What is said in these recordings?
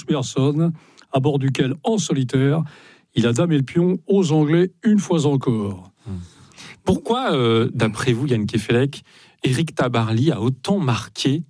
12 personnes, à bord duquel, en solitaire, il a damé le pion aux Anglais une fois encore. Pourquoi, d'après vous, Yann Kefelec, Éric Tabarly a autant marqué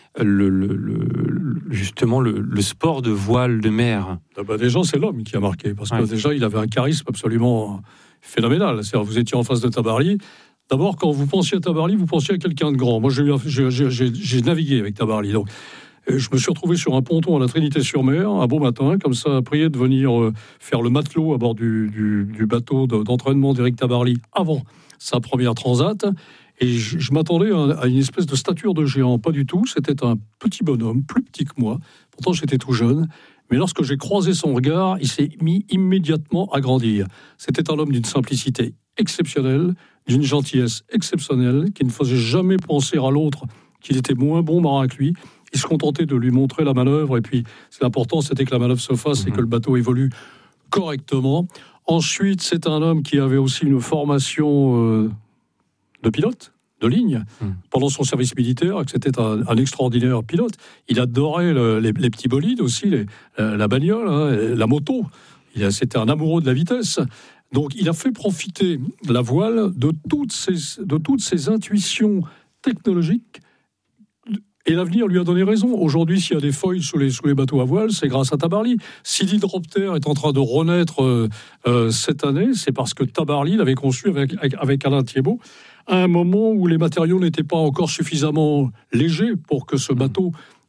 justement le sport de voile de mer? Déjà, c'est l'homme qui a marqué, parce que déjà, il avait un charisme absolument phénoménal. C'est-à-dire, vous étiez en face de Tabarly. D'abord, quand vous pensiez à Tabarly, vous pensiez à quelqu'un de grand. Moi, j'ai navigué avec Tabarly, donc je me suis retrouvé sur un ponton à la Trinité-sur-Mer, un beau matin, comme ça, prié de venir faire le matelot à bord du bateau d'entraînement d'Éric Tabarly avant sa première transat. Et je m'attendais à une espèce de stature de géant. Pas du tout. C'était un petit bonhomme, plus petit que moi. Pourtant, j'étais tout jeune. Mais lorsque j'ai croisé son regard, il s'est mis immédiatement à grandir. C'était un homme d'une simplicité exceptionnelle, d'une gentillesse exceptionnelle, qui ne faisait jamais penser à l'autre qu'il était moins bon marin que lui. Il se contentait de lui montrer la manœuvre. Et puis, l'important, c'était que la manœuvre se fasse et que le bateau évolue correctement. Ensuite, c'est un homme qui avait aussi une formation de pilote, de ligne, pendant son service militaire, que c'était un extraordinaire pilote. Il adorait les petits bolides aussi, la bagnole, la moto. C'était un amoureux de la vitesse. Donc, il a fait profiter la voile de toutes ces intuitions technologiques. Et l'avenir lui a donné raison. Aujourd'hui, s'il y a des foils sous les bateaux à voile, c'est grâce à Tabarly. Si l'hydroptère est en train de renaître cette année, c'est parce que Tabarly l'avait conçu avec Alain Thiébaut à un moment où les matériaux n'étaient pas encore suffisamment légers pour que ce bateau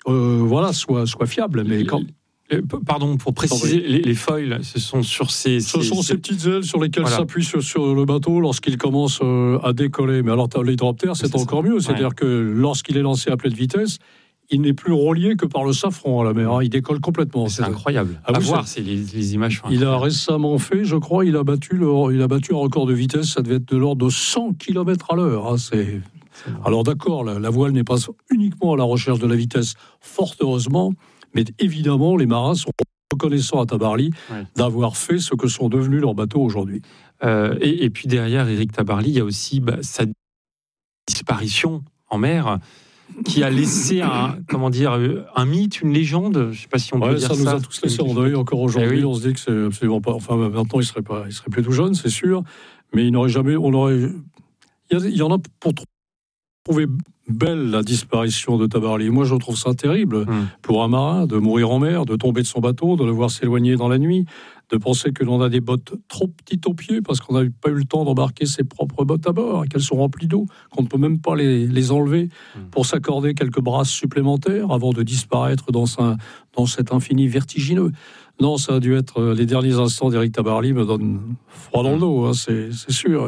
soit fiable. Mais Pardon, pour préciser, les foils, ce sont ces petites ailes sur lesquelles s'appuie sur le bateau lorsqu'il commence à décoller. Mais alors, l'hydroptère, c'est encore mieux. C'est-à-dire que lorsqu'il est lancé à pleine vitesse, il n'est plus relié que par le safran à la mer. Il décolle complètement. C'est incroyable. À voir, les images sont incroyables. Il a récemment fait, je crois, il a battu un record de vitesse. Ça devait être de l'ordre de 100 km à l'heure. Alors d'accord, la voile n'est pas uniquement à la recherche de la vitesse, fort heureusement. Mais évidemment, les marins sont reconnaissants à Tabarly d'avoir fait ce que sont devenus leurs bateaux aujourd'hui. Et puis derrière Éric Tabarly, il y a aussi sa disparition en mer qui a laissé un mythe, une légende. Je ne sais pas si on peut dire ça. Ça nous a tous laissé en deuil encore aujourd'hui. On se dit que c'est absolument pas. Enfin, maintenant, il serait plus tout jeune, c'est sûr. Mais il n'aurait jamais. Il y en a pour trouver belle la disparition de Tabarly. Moi, je trouve ça terrible pour un marin de mourir en mer, de tomber de son bateau, de le voir s'éloigner dans la nuit, de penser que l'on a des bottes trop petites aux pieds parce qu'on n'a pas eu le temps d'embarquer ses propres bottes à bord, qu'elles sont remplies d'eau, qu'on ne peut même pas les enlever pour s'accorder quelques brasses supplémentaires avant de disparaître dans cet infini vertigineux. Non, ça a dû être les derniers instants d'Éric Tabarly, me donnent froid dans le dos, c'est sûr.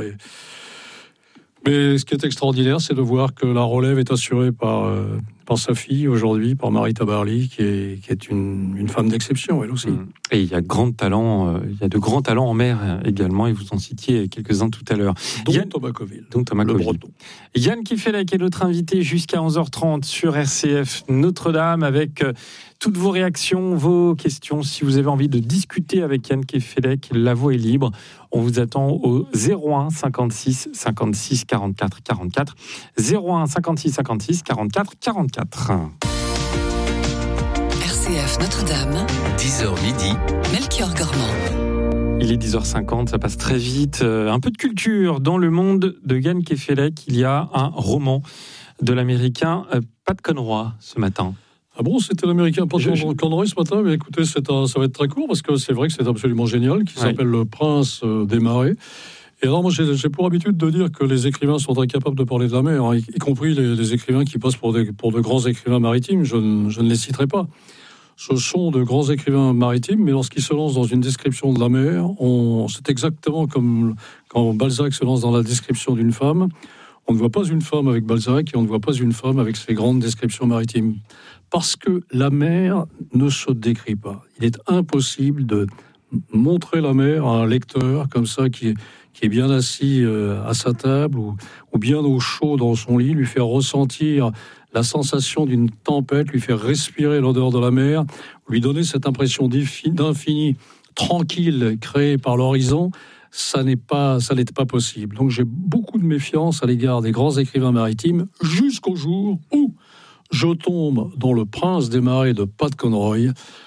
Mais ce qui est extraordinaire, c'est de voir que la relève est assurée par sa fille aujourd'hui, par Marie Tabarly, qui est une femme d'exception, elle aussi. Et il y a de grands talents en mer également, et vous en citiez quelques-uns tout à l'heure. Dont Thomas Coville, le breton. Yann Kefelec est notre invité jusqu'à 11h30 sur RCF Notre-Dame, avec toutes vos réactions, vos questions. Si vous avez envie de discuter avec Yann Kefelec, la voix est libre. On vous attend au 01 56 56 44 44. 01 56 56 44 44. RCF Notre-Dame. 10h midi. Melchior Gormand. Il est 10h50, ça passe très vite. Un peu de culture. Dans le monde de Yann Kefelec, il y a un roman de l'américain Pat Conroy ce matin. Ah bon, c'était l'américain Pat Conroy ce matin. Mais écoutez, ça va être très court parce que c'est vrai que c'est absolument génial, qui s'appelle Le Prince des Marais. Et alors, moi, j'ai pour habitude de dire que les écrivains sont incapables de parler de la mer, y compris les écrivains qui passent pour de grands écrivains maritimes. Je ne les citerai pas. Ce sont de grands écrivains maritimes, mais lorsqu'ils se lancent dans une description de la mer, c'est exactement comme quand Balzac se lance dans la description d'une femme. On ne voit pas une femme avec Balzac et on ne voit pas une femme avec ses grandes descriptions maritimes. Parce que la mer ne se décrit pas. Il est impossible de montrer la mer à un lecteur comme ça qui est bien assis à sa table ou bien au chaud dans son lit, lui faire ressentir la sensation d'une tempête, lui faire respirer l'odeur de la mer, lui donner cette impression d'infini tranquille créée par l'horizon. Ça n'était pas possible. Donc j'ai beaucoup de méfiance à l'égard des grands écrivains maritimes jusqu'au jour où je tombe dans Le Prince des Marais de Pat Conroy,